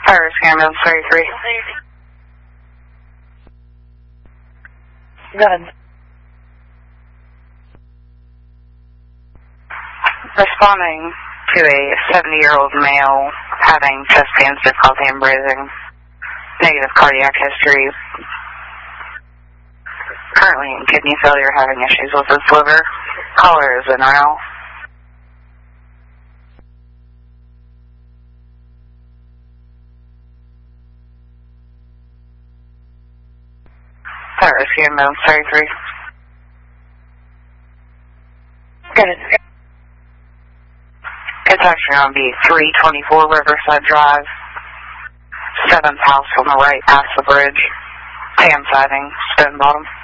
Fire Scandal 33. Go ahead. Responding to a 70-year-old male having chest pain, difficulty in breathing, negative cardiac history, currently in kidney failure, having issues with his liver. Caller is in now. Fire Scandal 33. Go ahead. It's actually going to be 324 Riverside Drive, 7th house on the right past the bridge, tan siding, stone bottom.